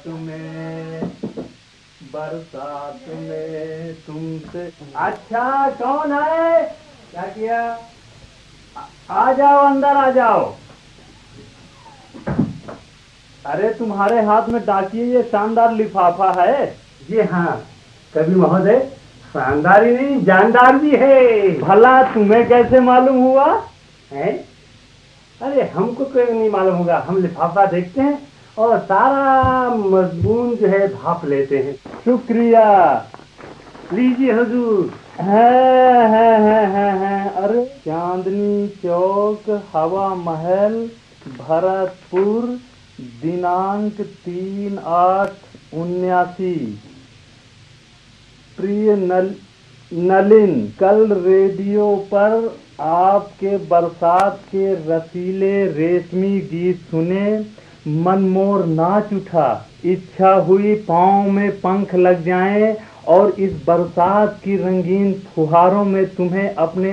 बरसात में तुमसे। अच्छा, कौन है? क्या किया? आ जाओ, अंदर आ जाओ। अरे तुम्हारे हाथ में डाकिए ये शानदार लिफाफा है। जी हाँ कवि महोदय, शानदार ही नहीं जानदार भी है। भला तुम्हें कैसे मालूम हुआ? है? अरे हमको क्यों नहीं मालूम होगा, हम लिफाफा देखते हैं और सारा मजमून जो है भाप लेते हैं। शुक्रिया। लीजिए हुजूर। है। अरे चांदनी चौक, हवा महल, भरतपुर, दिनांक 3/8/79। प्रिय नलिन, कल रेडियो पर आपके बरसात के रसीले रेशमी गीत सुने, मन मोर नाच उठा। इच्छा हुई पाँव में पंख लग जाएं और इस बरसात की रंगीन फुहारों में तुम्हें अपने